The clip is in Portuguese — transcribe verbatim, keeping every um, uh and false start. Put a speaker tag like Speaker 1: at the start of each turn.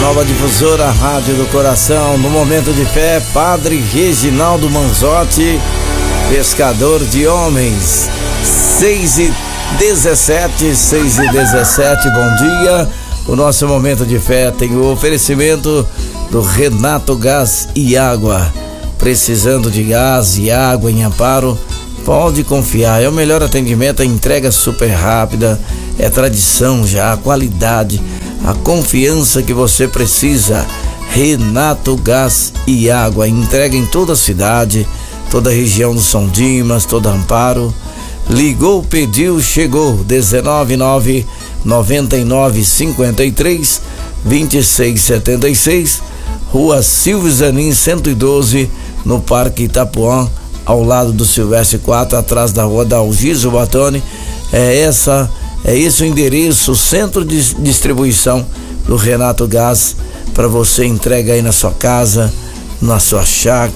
Speaker 1: Nova Difusora, Rádio do Coração, no Momento de Fé, Padre Reginaldo Manzotti, pescador de homens. seis e dezessete, seis e dezessete, bom dia. O nosso Momento de Fé tem o oferecimento do Renato Gás e Água. Precisando de gás e água em Amparo? Pode confiar, é o melhor atendimento, a entrega super rápida, é tradição já, a qualidade, a confiança que você precisa. Renato Gás e Água, entrega em toda a cidade, toda a região do São Dimas, toda Amparo. Ligou, pediu, chegou. dezenove nove noventa e nove cinquenta e três vinte e seis setenta e seis, Rua Silvio Zanin cento e doze, no Parque Itapuã, ao lado do Silvestre quatro, atrás da rua da Algiso Batoni. É essa, é esse o endereço, centro de distribuição do Renato Gás, para você entrega aí na sua casa, na sua chácara,